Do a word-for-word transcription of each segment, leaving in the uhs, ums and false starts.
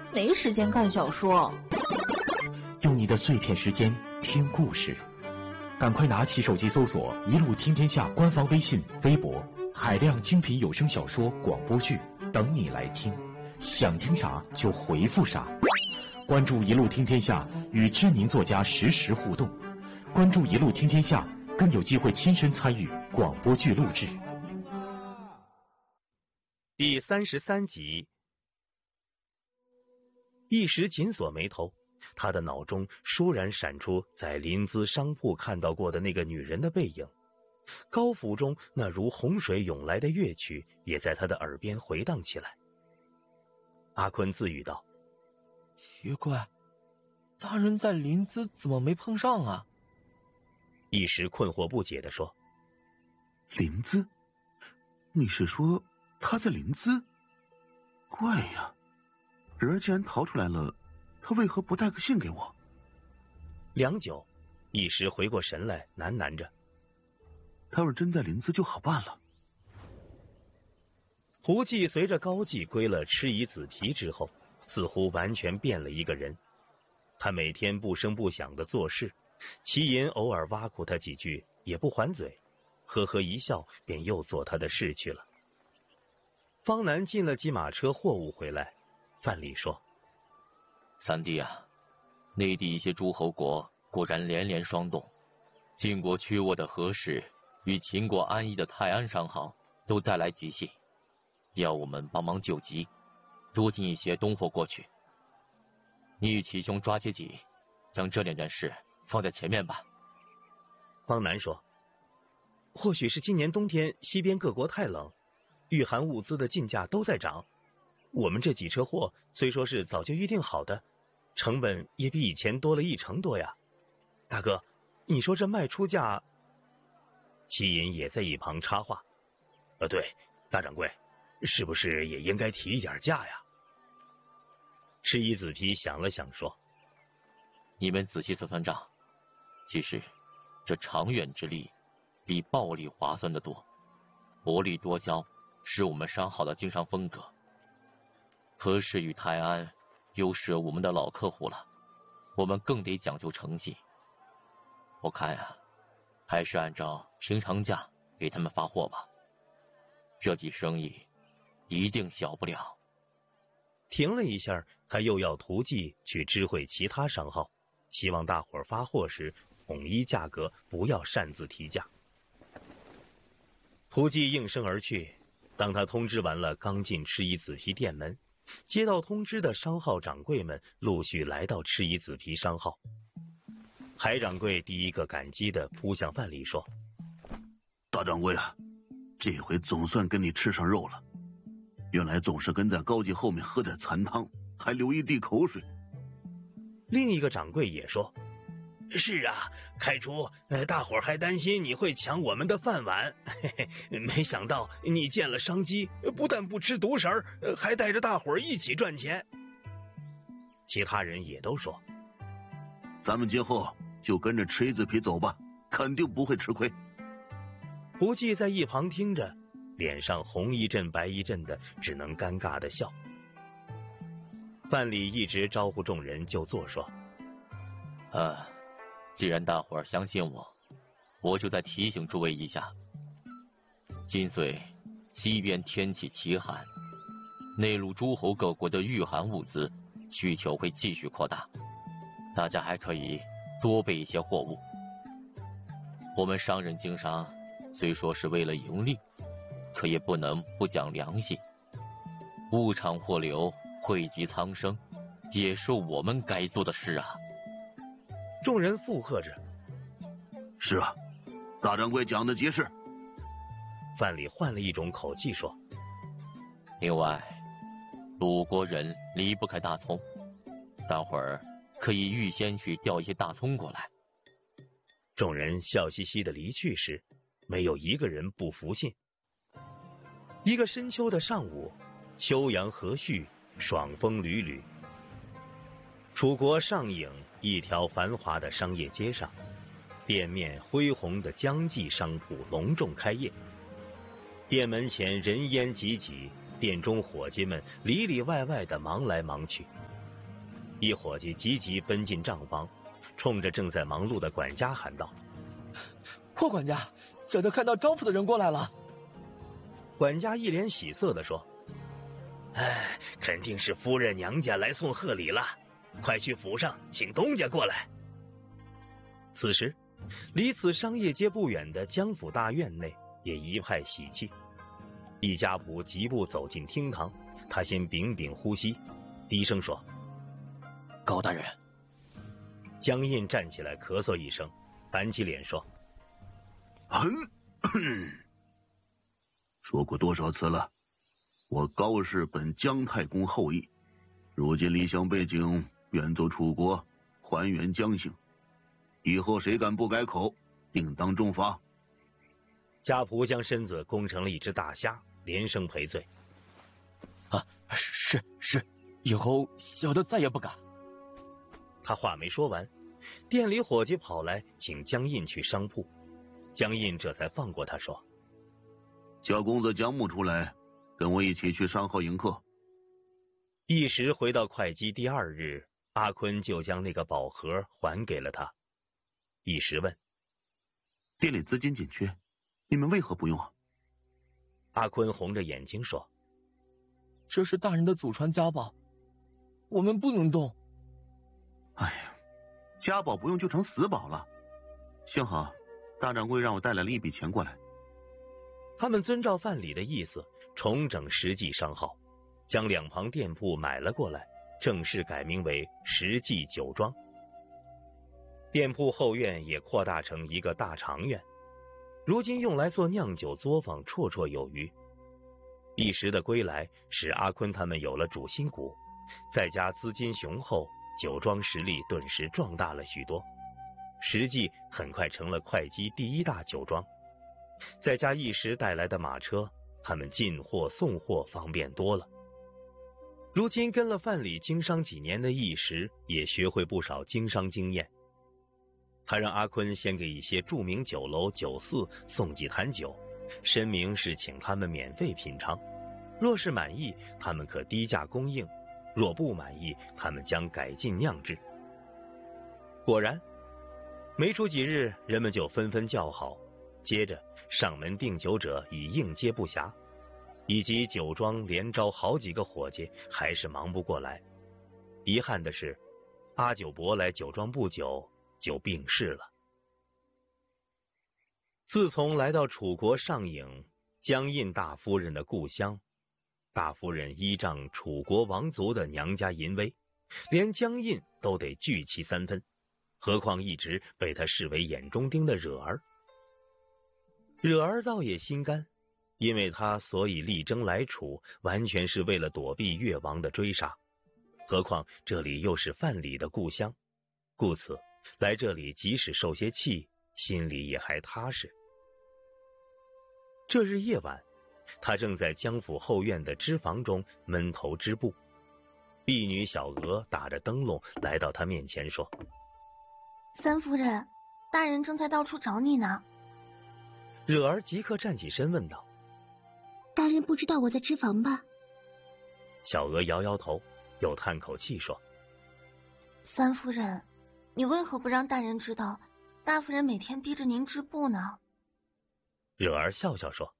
没时间看小说。 用你的碎片时间听故事，赶快拿起手机搜索“一路听天下”官方微信、微博，海量精品有声小说、广播剧等你来听，想听啥就回复啥。关注“一路听天下”，与知名作家实时互动。关注“一路听天下”，更有机会亲身参与广播剧录制。 第三十三集，一时紧锁眉头，他的脑中倏然闪出在临淄商铺看到过的那个女人的背影，高府中那如洪水涌来的乐曲也在他的耳边回荡起来。阿坤自语道： 奇怪，大人在临淄怎么没碰上啊？ 一时困惑不解地说： 临淄？你是说他在临淄？怪呀，人儿既然逃出来了，他为何不带个信给我？ 良久，一时回过神来，喃喃着： 他要是真在临淄就好办了。 胡记随着高季归了吃夷子皮之后，似乎完全变了一个人。他每天不声不响的做事，齐银偶尔挖苦他几句也不还嘴，呵呵一笑便又做他的事去了。方南进了几马车货物回来，范蠡说： 三弟啊，内地一些诸侯国果然连连霜冻，晋国屈沃的和氏与秦国安邑的泰安商号都带来急信，要我们帮忙救急，多进一些东货过去。你与齐兄抓些紧，将这两件事放在前面吧。 方南说：或许是今年冬天西边各国太冷，御寒物资的进价都在涨，我们这几车货虽说是早就预定好的，成本也比以前多了一成多呀。大哥，你说这卖出价……齐银也在一旁插话：呃，对，大掌柜，是不是也应该提一点价呀？吃夷子皮想了想说： 你们仔细算算账，其实这长远之利比暴利划算得多，薄利多销是我们商号的经商风格。和氏与泰安又是我们的老客户了，我们更得讲究诚信。我看呀、啊，还是按照平常价给他们发货吧，这笔生意一定小不了。 停了一下，他又要图记去知会其他商号，希望大伙儿发货时统一价格，不要擅自提价。图记应声而去。当他通知完了刚进吃夷子皮店门，接到通知的商号掌柜们陆续来到吃夷子皮商号。海掌柜第一个感激的扑向范蠡说： 大掌柜啊，这回总算跟你吃上肉了，原来总是跟在高季后面喝点残汤，还流一地口水。 另一个掌柜也说：是啊，开初呃，大伙儿还担心你会抢我们的饭碗，嘿嘿，没想到你见了商机，不但不吃独食儿，还带着大伙儿一起赚钱。其他人也都说： 咱们今后就跟着吃夷子皮走吧，肯定不会吃亏。 胡记在一旁听着，脸上红一阵白一阵的，只能尴尬的笑。范蠡一直招呼众人就坐说： 啊，既然大伙儿相信我，我就再提醒诸位一下。今岁西边天气奇寒，内陆诸侯各国的御寒物资需求会继续扩大，大家还可以多备一些货物。我们商人经商虽说是为了盈利，可也不能不讲良心。物产货流惠及苍生，也是我们该做的事啊。 众人附和着： 是啊，大掌柜讲的极是。 范蠡换了一种口气说： 另外，鲁国人离不开大葱，大伙儿可以预先去调一些大葱过来。 众人笑嘻嘻的离去时，没有一个人不服信。一个深秋的上午，秋阳和煦，爽风缕缕。楚国上郢一条繁华的商业街上，店面恢宏的江记商铺隆重开业。店门前人烟挤挤，店中伙计们里里外外的忙来忙去， 一伙计急急奔进账房，冲着正在忙碌的管家喊道：“ 霍管家，小的看到招府的人过来了。” 管家一脸喜色地说：“哎，肯定是夫人娘家来送贺礼了，快去府上请东家过来。”此时，离此商业街不远的江府大院内也一派喜气。易家仆疾步走进厅堂，他先屏屏呼吸，低声说：“ 高大人。” 江印站起来咳嗽一声，板起脸说：“ 嗯，说过多少次了，我高氏本姜太公后裔，如今离乡背井，远走楚国，还原姜姓，以后谁敢不改口，定当重罚。” 家仆将身子弓成了一只大虾，连声赔罪：“ 啊，是是，以后小的再也不敢。” 他话没说完，店里伙计跑来请江印去商铺。江印这才放过他，说：“ 叫公子江木出来，跟我一起去商号迎客。” 一时回到会稽第二日，阿坤就将那个宝盒还给了他。一时问：“ 店里资金紧缺，你们为何不用啊？” 阿坤红着眼睛说：“ 这是大人的祖传家宝，我们不能动。” 哎呀，家宝不用就成死宝了。幸好大掌柜让我带来了一笔钱过来。 他们遵照范蠡的意思，重整实际商号，将两旁店铺买了过来，正式改名为实际酒庄。店铺后院也扩大成一个大长院，如今用来做酿酒作坊绰绰有余。一时的归来使阿坤他们有了主心骨，再加资金雄厚，酒庄实力顿时壮大了许多。实际很快成了会稽第一大酒庄，再加一时带来的马车，他们进货送货方便多了。如今跟了范蠡经商几年的一时，也学会不少经商经验。他让阿坤先给一些著名酒楼酒肆送几坛酒，申明是请他们免费品尝，若是满意，他们可低价供应；若不满意，他们将改进酿制。果然，没出几日，人们就纷纷叫好，接着上门订酒者已应接不暇，以及酒庄连招好几个伙计，还是忙不过来。遗憾的是，阿九伯来酒庄不久就病逝了。自从来到楚国上郢，江印大夫人的故乡，大夫人依仗楚国王族的娘家淫威，连江印都得惧其三分，何况一直被他视为眼中钉的惹儿。惹儿倒也心甘，因为他所以力争来楚，完全是为了躲避越王的追杀。何况这里又是范蠡的故乡，故此来这里即使受些气，心里也还踏实。这日夜晚，他正在江府后院的织房中闷头织布，婢女小娥打着灯笼来到他面前说：“ 三夫人，大人正在到处找你呢。” 惹儿即刻站起身问道：“ 大人不知道我在织房吧？” 小娥摇摇头，又叹口气说：“ 三夫人，你为何不让大人知道？大夫人每天逼着您织布呢？” 惹儿笑笑说：“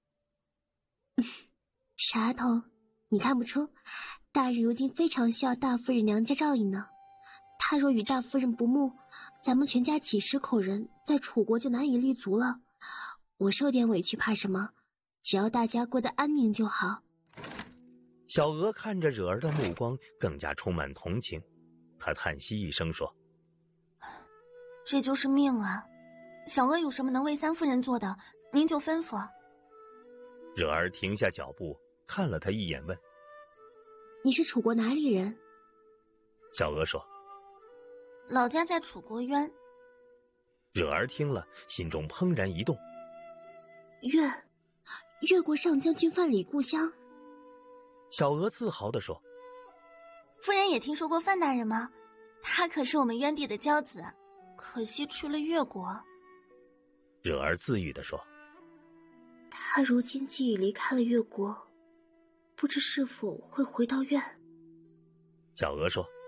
傻丫头，你看不出大人如今非常需要大夫人娘家照应呢。他若与大夫人不睦，咱们全家几十口人在楚国就难以立足了。我受点委屈怕什么？只要大家过得安宁就好。” 小娥看着惹儿的目光更加充满同情，她叹息一声说：“ 这就是命啊！小娥有什么能为三夫人做的，您就吩咐。” 惹儿停下脚步，看了他一眼，问：“ 你是楚国哪里人？” 小娥说：“ 老家在楚国渊。” 惹儿听了，心中怦然一动。 越越国上将军范蠡故乡。 小娥自豪地说：“ 夫人也听说过范大人吗？他可是我们渊地的骄子，可惜去了越国。” 惹儿自语地说：“ 他如今既已离开了越国，不知是否会回到院。” 小娥说：“